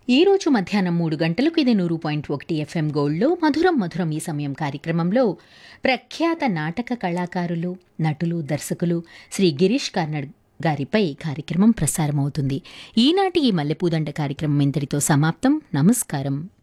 ఈరోజు మధ్యాహ్నం 3 గంటలకు ఇది 100.1 ఎఫ్ఎం గోల్డ్లో మధురం మధురం ఈ సమయం కార్యక్రమంలో ప్రఖ్యాత నాటక కళాకారులు, నటులు, దర్శకులు శ్రీ గిరీష్ కార్నాడ్ గారిపై కార్యక్రమం ప్రసారమవుతుంది. ఈనాటి ఈ మల్లెపూదండ కార్యక్రమం ఇంతటితో సమాప్తం. నమస్కారం.